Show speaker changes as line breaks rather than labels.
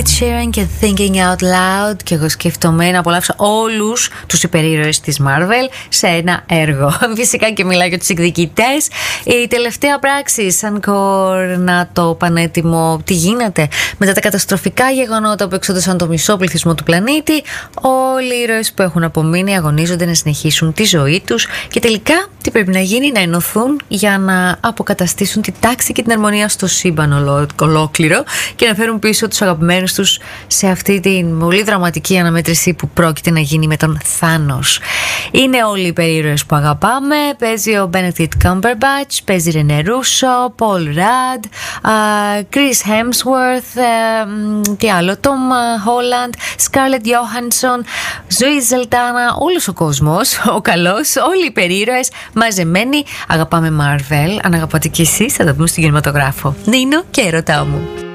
Ed Sheeran και Thinking Out Loud. Και εγώ σκέφτομαι να απολαύσω όλους τους υπερήρωες της Marvel σε ένα έργο. Φυσικά και μιλάω για τους εκδικητές. Η τελευταία πράξη, σαν κορνάτο πανέτοιμο. Τι γίνεται μετά τα καταστροφικά γεγονότα που εξόντωσαν το μισό πληθυσμό του πλανήτη? Όλοι οι ήρωες που έχουν απομείνει αγωνίζονται να συνεχίσουν τη ζωή τους. Και τελικά τι πρέπει να γίνει? Να ενωθούν για να αποκαταστήσουν τη τάξη και την αρμονία στο σύμπαν ολόκληρο και να φέρουν πίσω τους αγαπημένους τους σε αυτή την πολύ δραματική αναμέτρηση που πρόκειται να γίνει με τον Θάνος. Είναι όλοι οι υπερήρωες που αγαπάμε. Παίζει ο Benedict Cumberbatch, παίζει Rene Russo, Paul Rudd, Chris Hemsworth, τι άλλο, Tom Holland, Scarlett Johansson, Zoe Saldana, όλος ο κόσμος, ο καλός, όλοι οι υπερήρωες μαζεμένοι. Αγαπάμε Marvel. Αν αγαπάτε κι εσείς, θα τα πούμε στον κινηματογράφο. Νίνο και ερωτά μου.